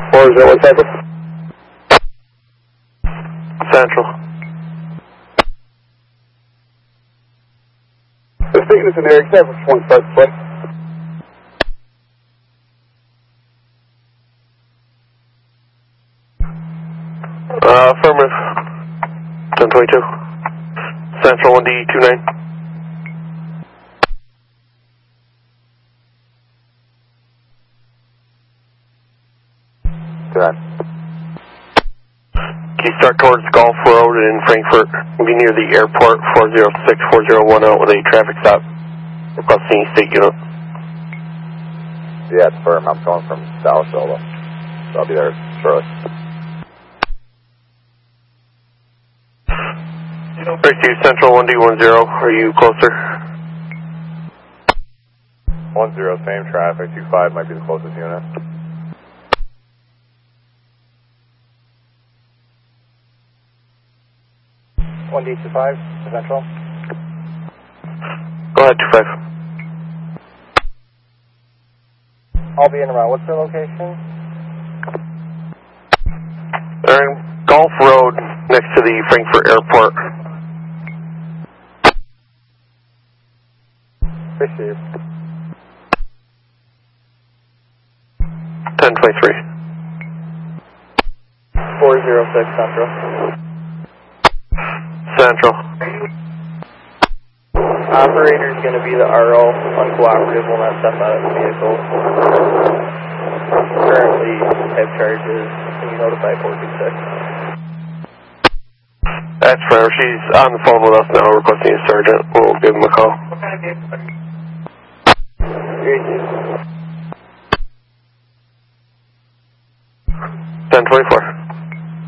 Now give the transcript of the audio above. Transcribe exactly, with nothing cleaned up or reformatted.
four zero one Central. Central. The thickness in there, except for one start to play. Uh, affirmative. ten twenty-two. Central one D two nine. Good. Can you start towards Gulf Road in Frankfurt? We'll be near the airport, four zero six four zero one out with a traffic stop. Requesting state unit. Yeah, it's firm. I'm calling from South Solo. So I'll be there shortly. thirty-two Central one D one zero. Are you closer? one zero, same traffic. two five might be the closest unit. one D two five, Central. Go ahead, two five. I'll be in around. What's their location? They're in Gulf Road next to the Frankfurt Airport. Received. ten twenty-three. four zero six Central. Central. Operator's going to be the R O. Uncooperative will not step out of the vehicle. Currently have charges. Can you notify four two six? That's fair. She's on the phone with us now requesting a sergeant. We'll give him a call. ten twenty-four.